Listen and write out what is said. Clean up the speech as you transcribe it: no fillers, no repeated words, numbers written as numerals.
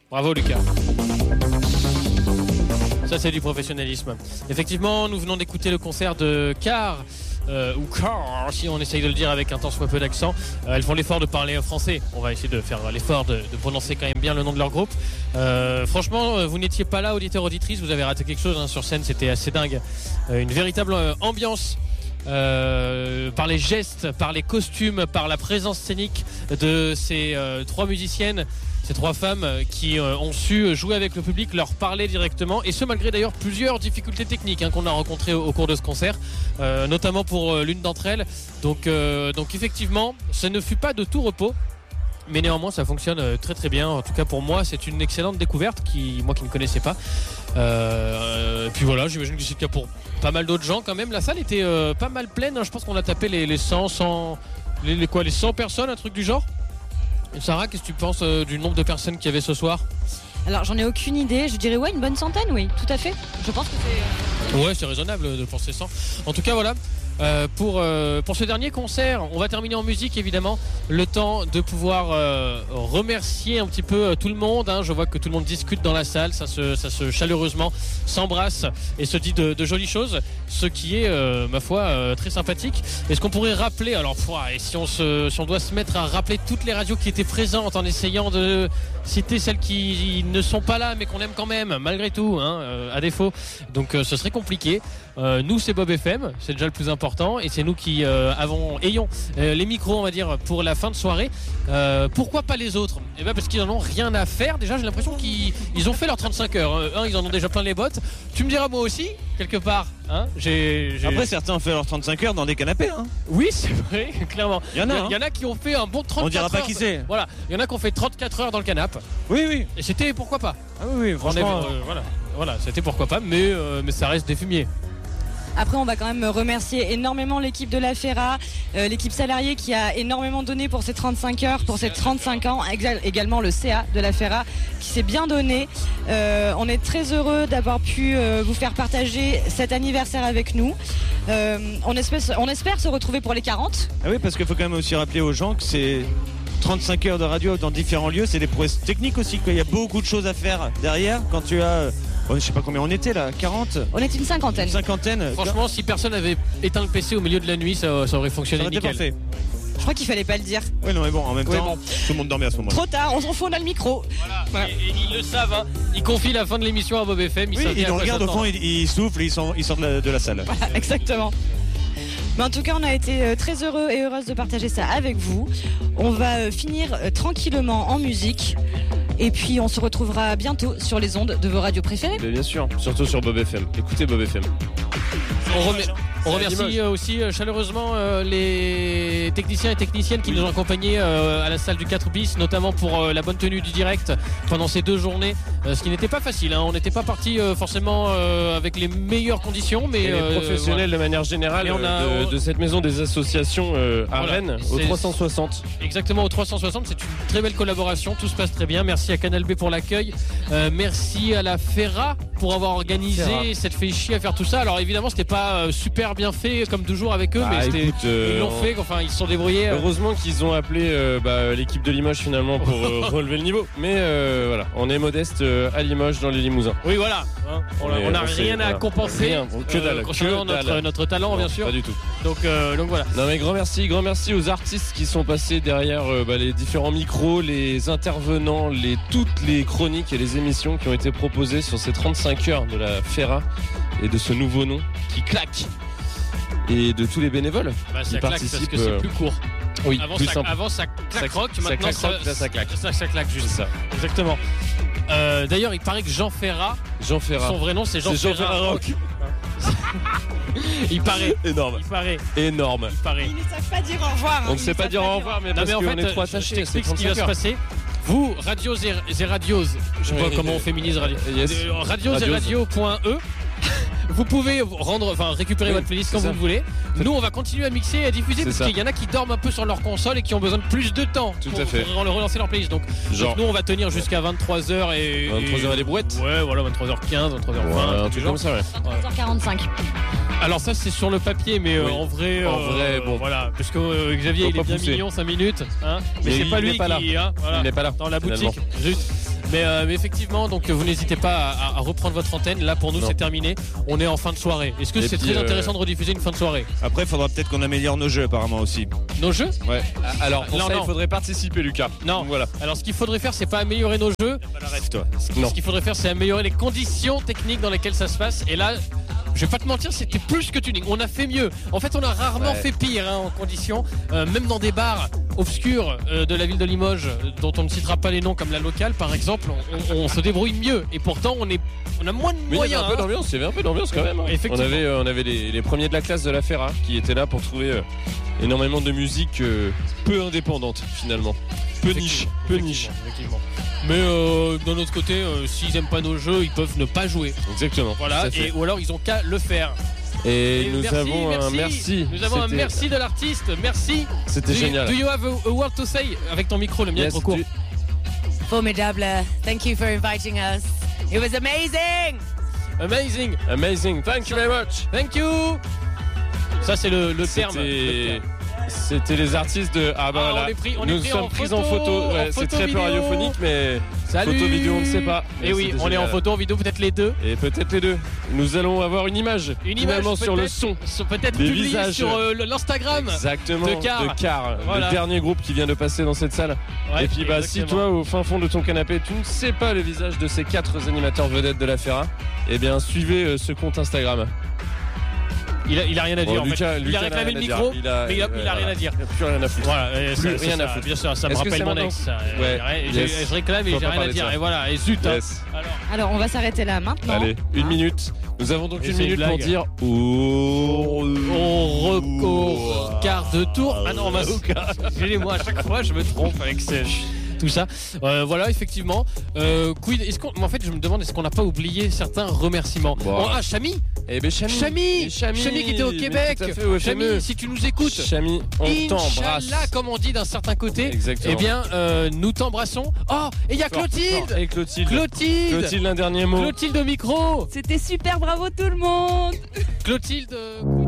Bravo Lucas. Ça c'est du professionnalisme. Effectivement, nous venons d'écouter le concert de Car. Ou Car, si on essaye de le dire avec un tant soit peu d'accent. Elles font l'effort de parler français. On va essayer de faire l'effort de prononcer quand même bien le nom de leur groupe. Franchement, vous n'étiez pas là, auditeurs, auditrices. Vous avez raté quelque chose sur scène, c'était assez dingue. Une véritable ambiance. Par les gestes, par les costumes, par la présence scénique de ces trois musiciennes, ces trois femmes qui ont su jouer avec le public, leur parler directement, et ce malgré d'ailleurs plusieurs difficultés techniques qu'on a rencontrées au cours de ce concert, notamment pour l'une d'entre elles. Donc effectivement, ça ne fut pas de tout repos. Mais néanmoins ça fonctionne très très bien. En tout cas pour moi c'est une excellente découverte, moi qui ne connaissais pas. Et puis voilà, j'imagine que c'est le cas pour pas mal d'autres gens quand même. La salle était pas mal pleine, Je pense qu'on a tapé les 100 personnes, un truc du genre. Et Sarah, qu'est-ce que tu penses du nombre de personnes qu'il y avait ce soir ? Alors j'en ai aucune idée, je dirais une bonne centaine, oui, tout à fait. Je pense que c'est... Ouais, c'est raisonnable de penser 100. En tout cas voilà. Pour ce dernier concert, on va terminer en musique évidemment. Le temps de pouvoir remercier un petit peu tout le monde. Je vois que tout le monde discute dans la salle, ça se chaleureusement s'embrasse et se dit de jolies choses, ce qui est ma foi très sympathique. Est-ce qu'on pourrait rappeler, alors et si on doit se mettre à rappeler toutes les radios qui étaient présentes en essayant de citer celles qui ne sont pas là mais qu'on aime quand même malgré tout, à défaut. Donc ce serait compliqué. Nous c'est Bob FM, c'est déjà le plus important, et c'est nous qui ayons les micros on va dire pour la fin de soirée. Pourquoi pas les autres ? Eh ben parce qu'ils n'en ont rien à faire. Déjà j'ai l'impression qu'ils ont fait leurs 35 heures. Ils en ont déjà plein les bottes. Tu me diras moi aussi quelque part. Après certains ont fait leurs 35 heures dans des canapés. Oui c'est vrai, clairement. Il y en a qui ont fait un bon 34 heures. On dira pas qui c'est. Voilà, il y en a qui ont fait 34 heures dans le canapé. Oui. Et c'était pourquoi pas. Ah oui, franchement. Voilà, c'était pourquoi pas, mais ça reste des fumiers. Après, on va quand même remercier énormément l'équipe de la FERA, l'équipe salariée qui a énormément donné pour ces 35 heures, pour ces 35 ans, également le CA de la FERA qui s'est bien donné. On est très heureux d'avoir pu vous faire partager cet anniversaire avec nous. On espère se retrouver pour les 40. Ah oui, parce qu'il faut quand même aussi rappeler aux gens que c'est 35 heures de radio dans différents lieux, c'est des prouesses techniques aussi, quoi. Il y a beaucoup de choses à faire derrière quand tu as... je sais pas combien on était là, 40 ? On était une cinquantaine. Franchement, si personne avait éteint le PC au milieu de la nuit, ça aurait fonctionné nickel. Parfait. Je crois qu'il fallait pas le dire. Oui, non, mais bon, en même temps, tout le monde dormait à ce moment-là. Trop tard, on s'en fout, on a le micro. Voilà. Et ils le savent, Ils confient la fin de l'émission à Bob FM. Ils nous regardent au fond, ils soufflent et ils sortent de la salle. Voilà, exactement. Mais en tout cas, on a été très heureux et heureuses de partager ça avec vous. On va finir tranquillement en musique. Et puis on se retrouvera bientôt sur les ondes de vos radios préférées. Mais bien sûr, surtout sur Bob FM. Écoutez Bob FM. On remercie aussi chaleureusement les techniciens et techniciennes qui nous ont accompagnés à la salle du 4 bis, notamment pour la bonne tenue du direct pendant ces 2 journées, ce qui n'était pas facile. On n'était pas parti forcément avec les meilleures conditions, mais les professionnels de manière générale de cette maison des associations à Rennes, au 360. Exactement, au 360, c'est une très belle collaboration, tout se passe très bien. Merci à Canal B pour l'accueil, merci à la FERA pour avoir organisé cette fait chier à faire tout ça. Alors évidemment c'était pas super bien fait comme toujours avec eux, mais ils l'ont fait, ils se sont débrouillés. Heureusement qu'ils ont appelé l'équipe de Limoges finalement pour relever le niveau, mais voilà, on est modeste à Limoges dans les Limousins. Oui voilà, on n'a rien à compenser concernant notre talent, bien sûr. Pas du tout. Donc voilà. Non mais grand merci aux artistes qui sont passés derrière les différents micros, les intervenants, toutes les chroniques et les émissions qui ont été proposées sur ces 35 heures de la FERA et de ce nouveau nom qui claque, et de tous les bénévoles qui participent. Parce que c'est plus court. Oui, avant ça claque-rock, maintenant ça claque. Ça claque, juste ça. Exactement. D'ailleurs, il paraît que Jean Ferrat, son vrai nom c'est Jean Ferrat Rock. Il paraît. Énorme. Il paraît. Énorme. Ils ne savent pas dire au revoir. On ne sait pas dire au revoir, mais parce qu'on est trop attachés. Je t'explique ce qui va se passer. Vous, radios et radios, je sais pas comment on féminise radio. Radios et radio.e. Vous pouvez récupérer votre playlist quand vous le voulez. Nous, on va continuer à mixer et à diffuser parce qu'il y en a qui dorment un peu sur leur console et qui ont besoin de plus de temps pour relancer leur playlist. Donc nous, on va tenir jusqu'à 23h et 23h et les brouettes. Ouais, voilà, 23h15, 23h20, un truc comme ça, ouais. 23h45. Alors ça c'est sur le papier, mais en vrai bon voilà, parce que Xavier il est bien mignon 5 minutes, mais c'est pas lui qui voilà, il n'est pas là dans la boutique. Juste. Mais effectivement, donc vous n'hésitez pas à reprendre votre antenne. Là pour nous c'est terminé. On est en fin de soirée. Est-ce que c'est très intéressant de rediffuser une fin de soirée? Après, il faudra peut-être qu'on améliore nos jeux apparemment aussi. Nos jeux? Ouais. Alors pour ça, il faudrait participer, Lucas. Non. Donc, voilà. Alors ce qu'il faudrait faire, c'est pas améliorer nos jeux. Pas la rêve, toi. Ce qu'il faudrait faire, c'est améliorer les conditions techniques dans lesquelles ça se passe. Et là, je vais pas te mentir, c'était plus que tuning. On a fait mieux. En fait, on a rarement fait pire en conditions. Même dans des bars obscurs de la ville de Limoges, dont on ne citera pas les noms, comme la locale par exemple, on se débrouille mieux. Et pourtant, on a moins de moyens. Il y avait un peu d'ambiance quand même. Effectivement. On avait les premiers de la classe de la Ferra qui étaient là pour trouver énormément de musique peu indépendante finalement. Peu niche. Effectivement. Mais d'un autre côté, s'ils aiment pas nos jeux, ils peuvent ne pas jouer. Exactement. Voilà. Ou alors ils ont qu'à le faire. Et nous avons un merci. Nous avons un merci de l'artiste. Merci. C'était génial. Do you have a word to say? Avec ton micro, le mien est trop court. Formidable. Thank you for inviting us. It was amazing. Amazing. Thank you very much. Thank you. Ça c'est le terme. C'était les artistes de. Voilà. Nous sommes pris en photo. Ouais, c'est très peu radiophonique, mais salut. Photo vidéo, on ne sait pas. Et oui, on est en photo, en vidéo, peut-être les deux. Et peut-être les deux. Nous allons avoir une image sur le son. Peut-être des publiée visages sur l'Instagram. Exactement. De Car. Voilà. Le dernier groupe qui vient de passer dans cette salle. Ouais, et puis si toi, au fin fond de ton canapé, tu ne sais pas le visage de ces 4 animateurs vedettes de la Ferra, eh bien suivez ce compte Instagram. Il a rien à dire. Lucas, il a réclamé le micro, mais il a rien à dire. Il n'a plus rien à foutre. Voilà, rien à foutre. Bien sûr, ça me rappelle mon ex. Je réclame et j'ai rien à dire. Et voilà, et zut. Alors on va s'arrêter là maintenant. Allez, une minute. Nous avons donc une minute pour dire au quart de tour. Ah non, excusez-moi, à chaque fois je me trompe avec tout ça. Voilà, effectivement. Quid, en fait, je me demande, est-ce qu'on n'a pas oublié certains remerciements? Chami. Chami qui était au Québec. Chami, si tu nous écoutes. Chami, on t'embrasse. Inch'Allah, comme on dit d'un certain côté. Exactement. Eh bien, nous t'embrassons. Oh, et il y a Clotilde. Et Clotilde, un dernier mot. Clotilde au micro. C'était super, bravo tout le monde. Clotilde.